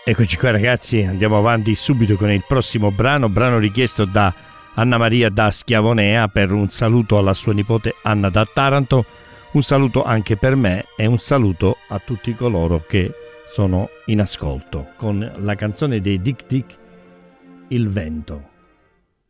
Eccoci qua ragazzi, andiamo avanti subito con il prossimo brano richiesto da Anna Maria da Schiavonea per un saluto alla sua nipote Anna da Taranto, un saluto anche per me e un saluto a tutti coloro che sono in ascolto con la canzone dei Dic Dic, Il vento.